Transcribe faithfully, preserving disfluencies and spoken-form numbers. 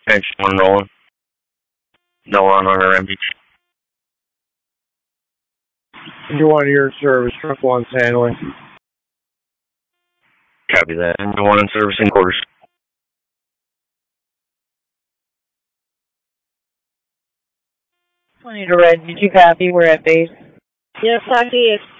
Engine one rolling. No one on our M Beach. Engine one, your service. Truck one's handling. Copy that. Engine one in service in quarters. twenty to red. Did you copy? We're at base. Yes, I did.